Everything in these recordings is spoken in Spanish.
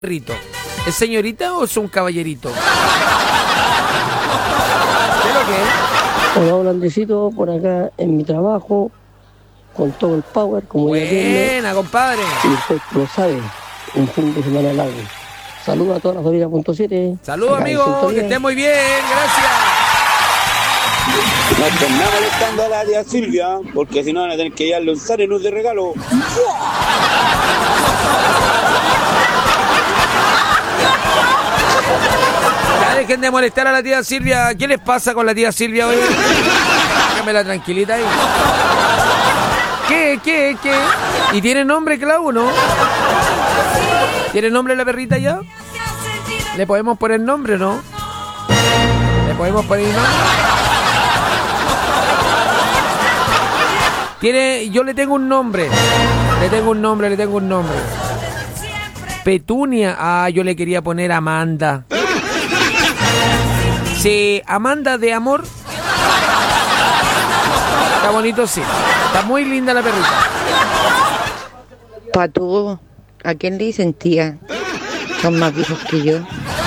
perrito? ¿Es señorita o es un caballerito? ¿Qué es lo que es? Hola, hola Andresito, por acá en mi trabajo, con todo el power, como ya tiene. Buena, compadre. Y usted lo sabe, un fin de semana largo. Saludos a todas las familias.7. Saludos, amigo, que esté muy bien, gracias. No estén nada molestando a la tía Silvia, porque si no van a tener que llevarle un Sarenus de regalo. Ya dejen de molestar a la tía Silvia. ¿Qué les pasa con la tía Silvia hoy? Déjame la tranquilita ahí. ¿Qué? ¿Y tiene nombre, Clau, no? ¿Tiene nombre la perrita ya? ¿Le podemos poner nombre o no? ¿Le podemos poner nombre? Yo le tengo un nombre. Le tengo un nombre. Petunia. Ah, yo le quería poner Amanda. Sí, Amanda de amor. Está bonito, sí. Está muy linda la perrita. Patú, ¿a quién le dicen tía? Son más viejos que yo.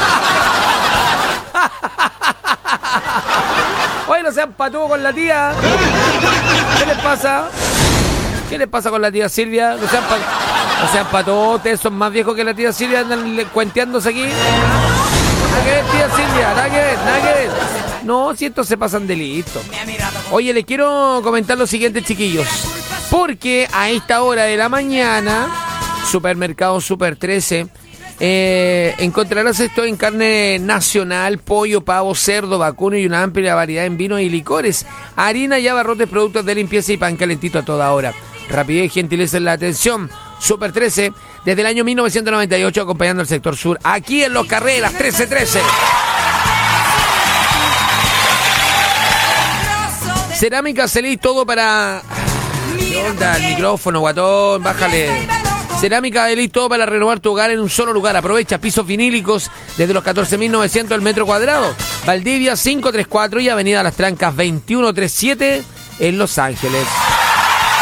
Oye, no sean patúos con la tía. ¿Qué les pasa? ¿Qué les pasa con la tía Silvia? No sean patúos, ustedes son más viejos que la tía Silvia, andan cuenteándose aquí. Nada que ver, tía Silvia, nada que ver. No, si estos se pasan de listo. Oye, les quiero comentar lo siguiente, chiquillos. Porque a esta hora de la mañana, Supermercado Super 13, encontrarás esto en carne nacional, pollo, pavo, cerdo, vacuno y una amplia variedad en vinos y licores, harina y abarrotes, productos de limpieza y pan calentito a toda hora. Rapidez y gentileza en la atención. Super 13, desde el año 1998, acompañando al sector sur, aquí en Los Carreras, 1313. Cerámica Celis, todo para... ¿Qué onda? El micrófono, guatón, bájale. Cerámica Celis, todo para renovar tu hogar en un solo lugar. Aprovecha pisos vinílicos desde los 14.900 el metro cuadrado. Valdivia 534 y Avenida Las Trancas 2137 en Los Ángeles.